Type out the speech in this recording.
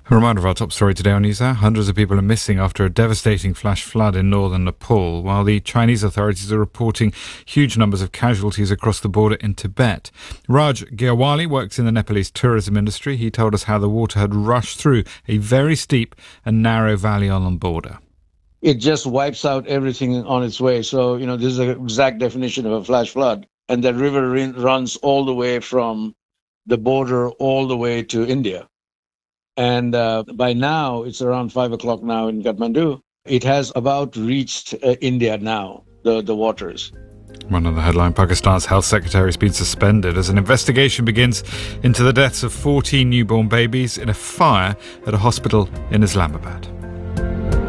A reminder of our top story today on NewsHour. Hundreds of people are missing after a devastating flash flood in northern Nepal, while the Chinese authorities are reporting huge numbers of casualties across the border in Tibet. Raj Giawali works in the Nepalese tourism industry. He told us how the water had rushed through a very steep and narrow valley on the border. It just wipes out everything on its way. So, this is the exact definition of a flash flood. And that river runs all the way from the border all the way to India. And by now, it's around 5 o'clock now in Kathmandu. It has about reached India now, the waters. One of the headline, Pakistan's health secretary has been suspended as an investigation begins into the deaths of 14 newborn babies in a fire at a hospital in Islamabad.